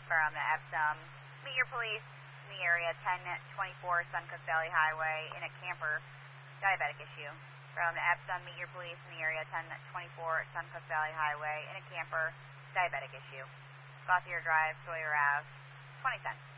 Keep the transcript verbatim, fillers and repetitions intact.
from the Epsom. Meet your police in the area ten twenty-four Suncook Valley Highway in a camper. Diabetic issue. From the Epsom, meet your police in the area ten twenty-four Suncook Valley Highway in a camper. Diabetic issue. Gothier Drive, Sawyer Ave. twenty cents.